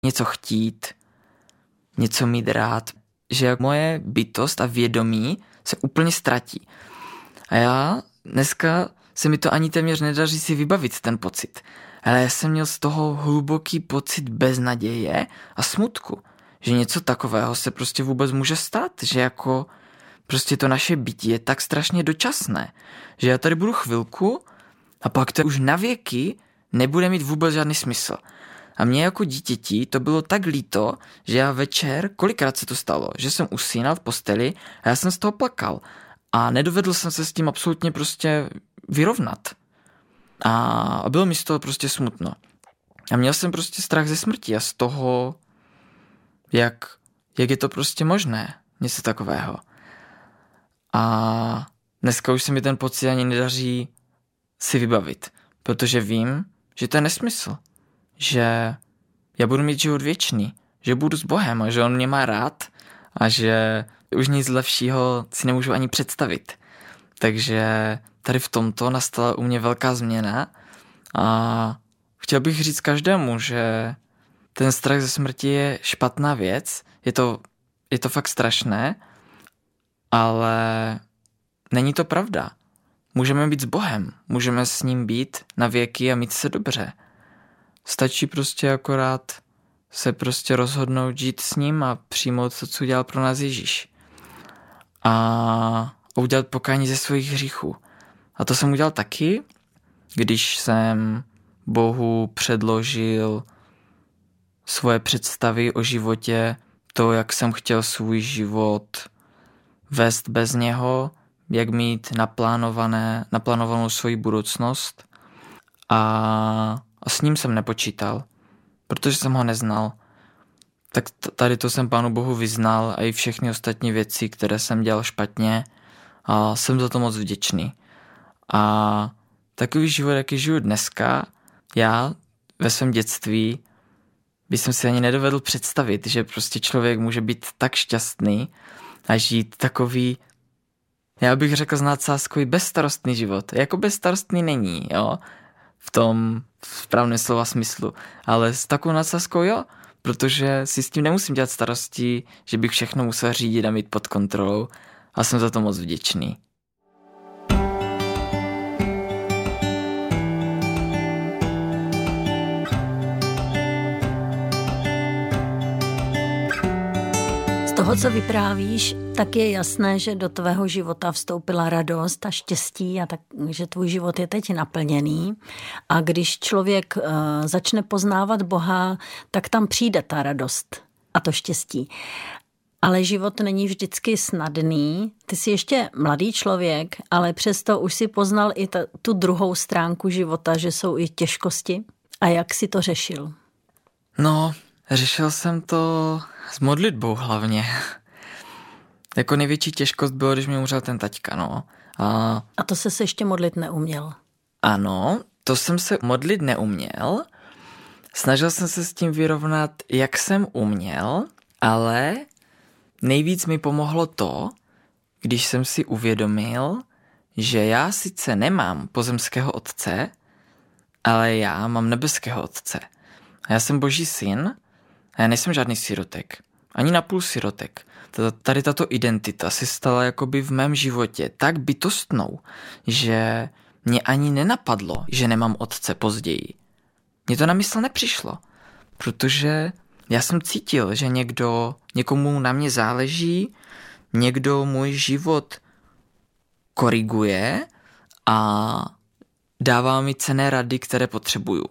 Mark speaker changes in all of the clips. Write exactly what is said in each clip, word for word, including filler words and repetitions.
Speaker 1: něco chtít, něco mít rád, že moje bytost a vědomí se úplně ztratí. A já dneska se mi to ani téměř nedaří si vybavit ten pocit. Ale já jsem měl z toho hluboký pocit beznaděje a smutku, že něco takového se prostě vůbec může stát, že jako prostě to naše bytí je tak strašně dočasné, že já tady budu chvilku a pak to už na věky nebude mít vůbec žádný smysl. A mě jako dítěti to bylo tak líto, že já večer, kolikrát se to stalo, že jsem usínal v posteli a já jsem z toho plakal a nedovedl jsem se s tím absolutně prostě vyrovnat. A bylo mi z toho prostě smutno. A měl jsem prostě strach ze smrti a z toho, jak, jak je to prostě možné, něco takového. A dneska už se mi ten pocit ani nedaří si vybavit, protože vím, že to je nesmysl. Že já budu mít život věčný, že budu s Bohem a že on mě má rád a že už nic lepšího si nemůžu ani představit. Takže tady v tomto nastala u mě velká změna a chtěl bych říct každému, že ten strach ze smrti je špatná věc, je to, je to fakt strašné, ale není to pravda. Můžeme být s Bohem, můžeme s ním být na věky a mít se dobře. Stačí prostě akorát se prostě rozhodnout žít s ním a přijmout to, co udělal pro nás Ježíš. A udělat pokání ze svých hříchů. A to jsem udělal taky, když jsem Bohu předložil svoje představy o životě, to, jak jsem chtěl svůj život vést bez něho, jak mít naplánované, naplánovanou svoji budoucnost. A, a s ním jsem nepočítal, protože jsem ho neznal. Tak tady to jsem Pánu Bohu vyznal a i všechny ostatní věci, které jsem dělal špatně, a jsem za to moc vděčný. A takový život, jaký žiju dneska, já ve svém dětství bych si ani nedovedl představit, že prostě člověk může být tak šťastný a žít takový, já bych řekl s nadsázkou, bezstarostný život. Jako bezstarostný není, jo, v tom správném slova smyslu, ale s takovou nadsázkou jo, protože si s tím nemusím dělat starosti, že bych všechno musel řídit a mít pod kontrolou a jsem za to moc vděčný.
Speaker 2: Z toho, co vyprávíš, tak je jasné, že do tvého života vstoupila radost a štěstí a tak, že tvůj život je teď naplněný. A když člověk uh, začne poznávat Boha, tak tam přijde ta radost a to štěstí. Ale život není vždycky snadný. Ty jsi ještě mladý člověk, ale přesto už si poznal i ta, tu druhou stránku života, že jsou i těžkosti. A jak jsi to řešil?
Speaker 1: No, řešil jsem to s modlitbou hlavně. Jako největší těžkost bylo, když mi umřel ten taťka, no. A,
Speaker 2: a to se se ještě modlit neuměl?
Speaker 1: Ano, to jsem se modlit neuměl. Snažil jsem se s tím vyrovnat, jak jsem uměl, ale nejvíc mi pomohlo to, když jsem si uvědomil, že já sice nemám pozemského otce, ale já mám nebeského otce. A já jsem Boží syn a já nejsem žádný sirotek. Ani napůl sirotek. Tady tato identita se stala jakoby v mém životě tak bytostnou, že mě ani nenapadlo, že nemám otce později. Mně to na mysl nepřišlo, protože já jsem cítil, že někdo, někomu na mě záleží, někdo můj život koriguje a dává mi cenné rady, které potřebuju.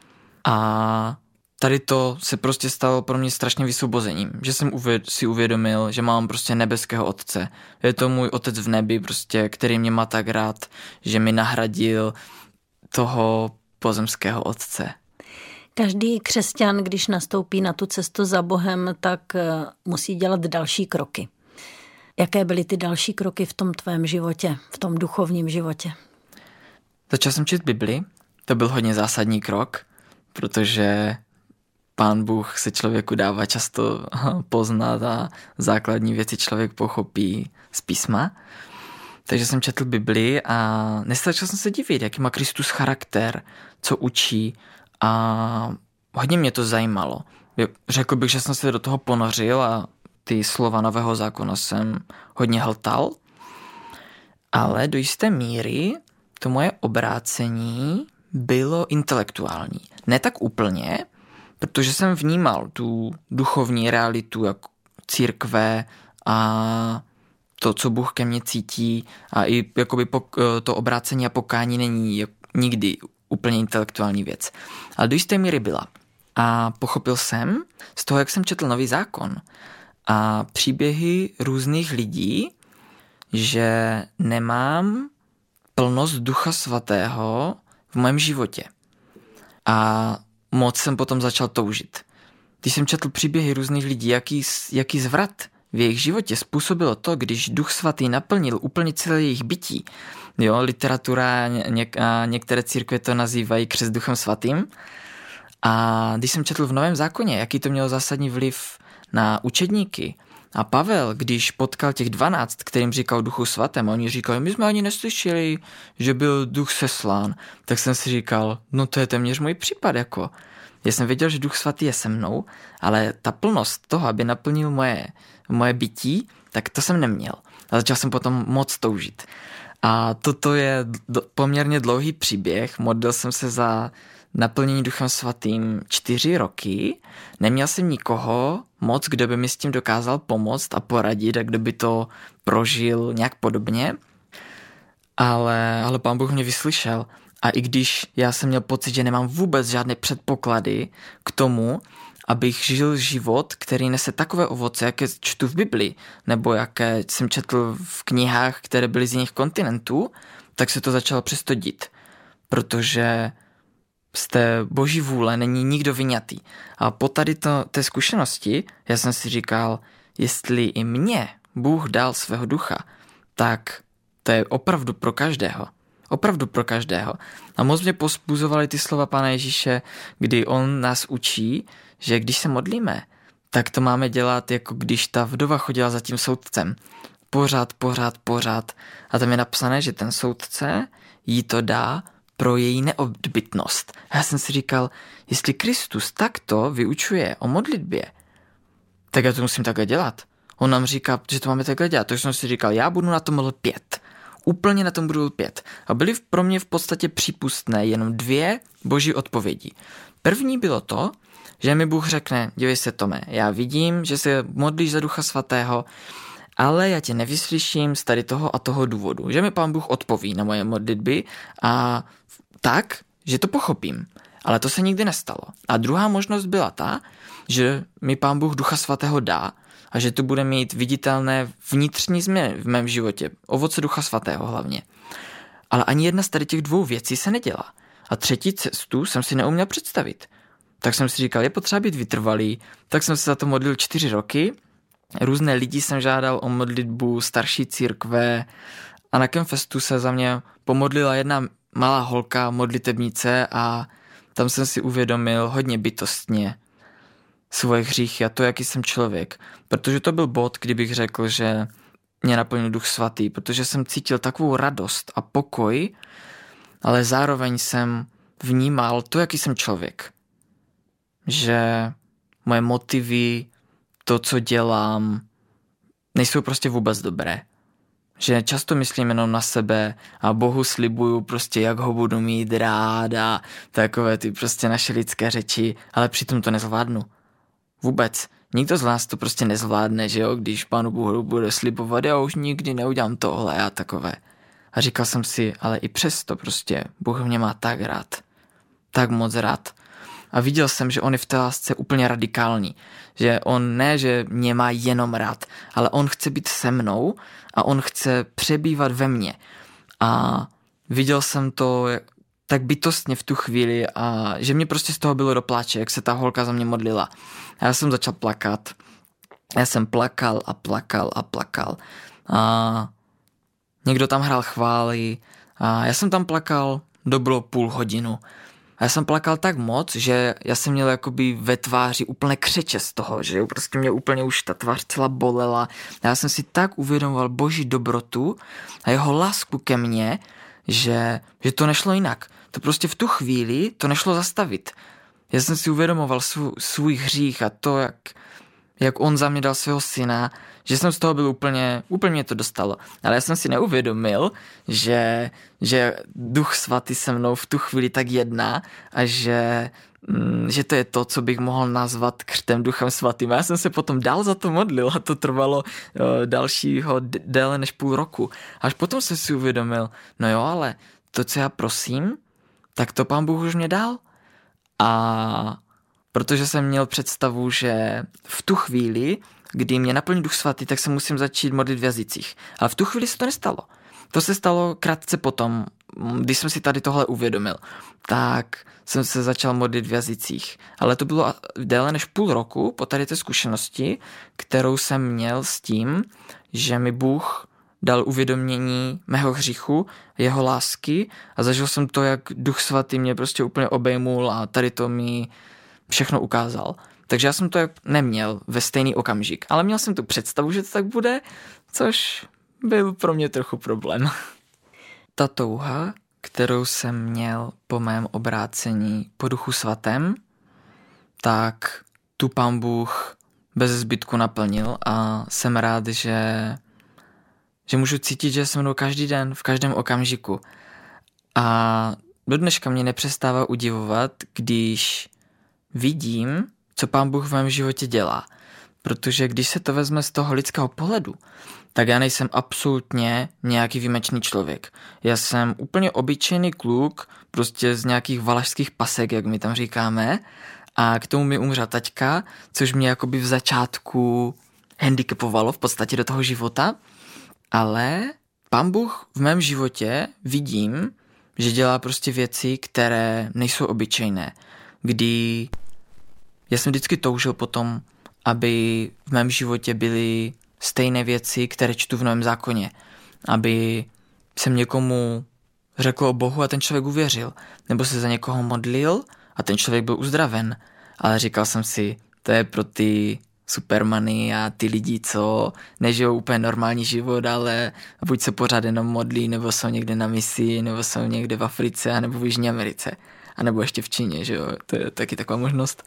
Speaker 1: A tady to se prostě stalo pro mě strašně vysvobozením, že jsem si uvědomil, že mám prostě nebeského otce. Je to můj otec v nebi, prostě, který mě má tak rád, že mi nahradil toho pozemského otce.
Speaker 2: Každý křesťan, když nastoupí na tu cestu za Bohem, tak musí dělat další kroky. Jaké byly ty další kroky v tom tvém životě, v tom duchovním životě?
Speaker 1: Začal jsem číst Bibli, to byl hodně zásadní krok, protože Pán Bůh se člověku dává často poznat a základní věci člověk pochopí z písma. Takže jsem četl Bibli a nestačil jsem se divit, jaký má Kristus charakter, co učí a hodně mě to zajímalo. řekl bych, že jsem se do toho ponořil a ty slova Nového zákona jsem hodně hltal, ale do jisté míry to moje obrácení bylo intelektuální. Ne tak úplně, protože jsem vnímal tu duchovní realitu jako církve a to, co Bůh ke mně cítí a i jakoby to obrácení a pokání není nikdy úplně intelektuální věc. Ale do jisté míry byla. A pochopil jsem z toho, jak jsem četl Nový zákon a příběhy různých lidí, že nemám plnost Ducha Svatého v mém životě. A moc jsem potom začal toužit. Když jsem četl příběhy různých lidí, jaký, jaký zvrat v jejich životě způsobilo to, když Duch Svatý naplnil úplně celé jejich bytí. Jo, literatura ně, a některé církve to nazývají křest Duchem Svatým. A když jsem četl v Novém zákoně, jaký to mělo zásadní vliv na učedníky, a Pavel, když potkal těch dvanáct, kterým říkal Duchu Svatém, a oni říkali, my jsme ani neslyšeli, že byl Duch seslán, tak jsem si říkal, no to je téměř můj případ, jako. Já jsem věděl, že Duch Svatý je se mnou, ale ta plnost toho, aby naplnil moje, moje bytí, tak to jsem neměl. A začal jsem potom moc toužit. A toto je d- poměrně dlouhý příběh, modlil jsem se za naplnění Duchem Svatým čtyři roky, neměl jsem nikoho moc, kdo by mi s tím dokázal pomoct a poradit a kdo by to prožil nějak podobně, ale, ale Pán Bůh mě vyslyšel a i když já jsem měl pocit, že nemám vůbec žádné předpoklady k tomu, abych žil život, který nese takové ovoce, jaké čtu v Biblii, nebo jaké jsem četl v knihách, které byly z jiných kontinentů, tak se to začalo přesto dít, protože z té boží vůle není nikdo vyňatý. A po tady to, té zkušenosti já jsem si říkal, jestli i mě Bůh dal svého ducha, tak to je opravdu pro každého. Opravdu pro každého. A moc mě povzbuzovaly ty slova Pána Ježíše, kdy on nás učí, že když se modlíme, tak to máme dělat, jako když ta vdova chodila za tím soudcem. Pořád, pořád, pořád. A tam je napsané, že ten soudce jí to dá pro její neodbytnost. A já jsem si říkal, jestli Kristus takto vyučuje o modlitbě, tak já to musím takhle dělat. On nám říká, že to máme takhle dělat. Takže jsem si říkal, já budu na tom lpět. Úplně na tom budu lpět. A byly pro mě v podstatě přípustné jenom dvě boží odpovědi. První bylo to, že mi Bůh řekne, dívej se, Tome, já vidím, že se modlíš za Ducha Svatého, ale já tě nevyslyším z tady toho a toho důvodu. Že mi Pán Bůh odpoví na moje modlitby a tak, že to pochopím. Ale to se nikdy nestalo. A druhá možnost byla ta, že mi Pán Bůh Ducha Svatého dá a že to bude mít viditelné vnitřní změny v mém životě. Ovoce Ducha Svatého hlavně. Ale ani jedna z tady těch dvou věcí se nedělá. A třetí cestu jsem si neuměl představit. Tak jsem si říkal, je potřeba být vytrvalý. Tak jsem se za to modlil čtyři roky. Různé lidi jsem žádal o modlitbu, starší církve a na Campfestu se za mě pomodlila jedna malá holka, modlitebnice a tam jsem si uvědomil hodně bytostně svoje hříchy a to, jaký jsem člověk. Protože to byl bod, kdybych řekl, že mě naplnil Duch Svatý, protože jsem cítil takovou radost a pokoj, ale zároveň jsem vnímal to, jaký jsem člověk. Že moje motivy, to, co dělám, nejsou prostě vůbec dobré. Že často myslím jenom na sebe a Bohu slibuju prostě, jak ho budu mít rád a takové ty prostě naše lidské řeči, ale přitom to nezvládnu. Vůbec. Nikdo z nás to prostě nezvládne, že jo, když Pánu Bohu bude slibovat, já už nikdy neudělám tohle a takové. A říkal jsem si, ale i přesto prostě Bůh mě má tak rád. Tak moc rád. A viděl jsem, že on je v té lásce úplně radikální. Že on ne, že mě má jenom rád, ale on chce být se mnou a on chce přebývat ve mně. A viděl jsem to tak bytostně v tu chvíli a že mě prostě z toho bylo do pláče, jak se ta holka za mě modlila. A já jsem začal plakat. Já jsem plakal a plakal a plakal. A někdo tam hrál chvály a já jsem tam plakal dobrou půl hodinu. A já jsem plakal tak moc, že já jsem měl jakoby ve tváři úplně křeče z toho, že prostě mě úplně už ta tvář celá bolela. A já jsem si tak uvědomoval boží dobrotu a jeho lásku ke mně, že, že to nešlo jinak. To prostě v tu chvíli to nešlo zastavit. Já jsem si uvědomoval svů, svůj hřích a to, jak, jak on za mě dal svého syna, že jsem z toho byl úplně, úplně mě to dostalo. Ale já jsem si neuvědomil, že, že Duch Svatý se mnou v tu chvíli tak jedná a že, že to je to, co bych mohl nazvat křtem Duchem Svatým. A já jsem se potom dál za to modlil a to trvalo dalšího déle než půl roku. Až potom jsem si uvědomil, no jo, ale to, co já prosím, tak to Pán Bůh už mě dal. A protože jsem měl představu, že v tu chvíli, kdy mě naplní Duch Svatý, tak se musím začít modlit v jazycích. Ale v tu chvíli se to nestalo. To se stalo krátce potom, když jsem si tady tohle uvědomil. Tak jsem se začal modlit v jazycích. Ale to bylo déle než půl roku po tady té zkušenosti, kterou jsem měl s tím, že mi Bůh dal uvědomění mého hříchu, jeho lásky a zažil jsem to, jak Duch Svatý mě prostě úplně obejmul a tady to mi všechno ukázal. Takže já jsem to neměl ve stejný okamžik, ale měl jsem tu představu, že to tak bude, což byl pro mě trochu problém. Ta touha, kterou jsem měl po mém obrácení po Duchu Svatém, tak tu Pán Bůh bez zbytku naplnil a jsem rád, že že můžu cítit, že se mnou každý den, v každém okamžiku. A do dneška mě nepřestává udivovat, když vidím, co Pán Bůh v mém životě dělá. Protože když se to vezme z toho lidského pohledu, tak já nejsem absolutně nějaký výjimečný člověk. Já jsem úplně obyčejný kluk, prostě z nějakých valašských pasek, jak my tam říkáme, a k tomu mi umřel taťka, což mě jakoby v začátku handicapovalo v podstatě do toho života. Ale Pán Bůh v mém životě vidím, že dělá prostě věci, které nejsou obyčejné. Kdy já jsem vždycky toužil potom, aby v mém životě byly stejné věci, které čtu v Novém zákoně. Aby jsem někomu řekl o Bohu a ten člověk uvěřil. Nebo se za někoho modlil a ten člověk byl uzdraven. Ale říkal jsem si, to je pro ty supermany a ty lidi, co nežijou úplně normální život, ale buď se pořád jenom modlí, nebo jsou někde na misi, nebo jsou někde v Africe, nebo v Jižní Americe, a nebo ještě v Číně, že jo, to je taky taková možnost.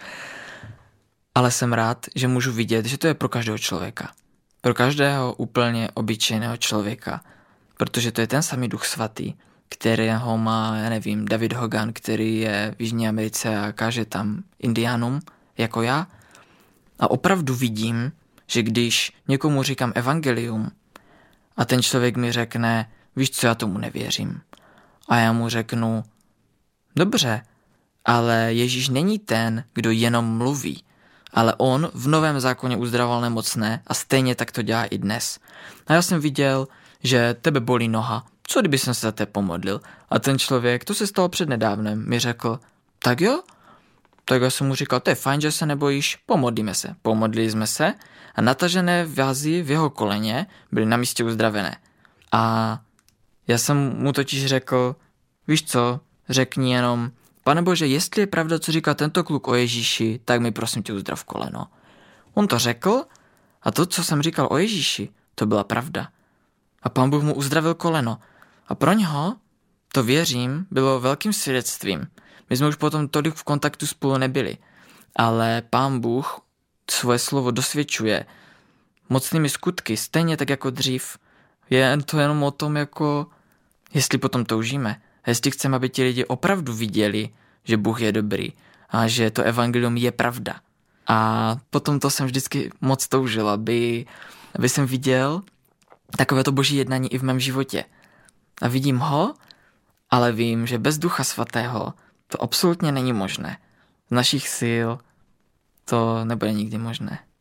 Speaker 1: Ale jsem rád, že můžu vidět, že to je pro každého člověka. Pro každého úplně obyčejného člověka. Protože to je ten samý Duch Svatý, kterého má, já nevím, David Hogan, který je v Jižní Americe a káže tam indiánům, jako já. A opravdu vidím, že když někomu říkám evangelium a ten člověk mi řekne, víš co, já tomu nevěřím. A já mu řeknu, dobře, ale Ježíš není ten, kdo jenom mluví, ale on v Novém zákoně uzdravoval nemocné a stejně tak to dělá i dnes. A já jsem viděl, že tebe bolí noha, co kdyby jsem se za té pomodlil? A ten člověk, to se stalo přednedávnem, mi řekl, tak jo? Tak já jsem mu říkal, to je fajn, že se nebojíš, pomodlíme se. Pomodlili jsme se a natažené vázy v jeho koleně byly na místě uzdravené. A já jsem mu totiž řekl, víš co, řekni jenom, Pane Bože, jestli je pravda, co říká tento kluk o Ježíši, tak mi prosím tě uzdrav koleno. On to řekl a to, co jsem říkal o Ježíši, to byla pravda. A Pán Bůh mu uzdravil koleno. A pro něho, to věřím, bylo velkým svědectvím. My jsme už potom tolik v kontaktu spolu nebyli, ale Pán Bůh svoje slovo dosvědčuje mocnými skutky, stejně tak jako dřív. Je to jenom o tom, jako jestli potom toužíme, jestli chceme, aby ti lidi opravdu viděli, že Bůh je dobrý a že to evangelium je pravda. A potom to jsem vždycky moc toužil, aby, aby jsem viděl takové to boží jednání i v mém životě. A vidím ho, ale vím, že bez Ducha Svatého to absolutně není možné. Z našich sil to nebude nikdy možné.